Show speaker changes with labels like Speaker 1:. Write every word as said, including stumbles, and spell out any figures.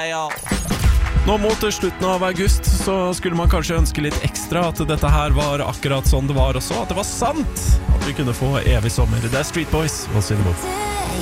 Speaker 1: Royale.
Speaker 2: Nå mot slutten av august så skulle man kanskje ønske litt ekstra at dette her var akkurat sånn det var også, at det var sant at vi kunne få evig sommer. Det er Street Boys og Cinnamon.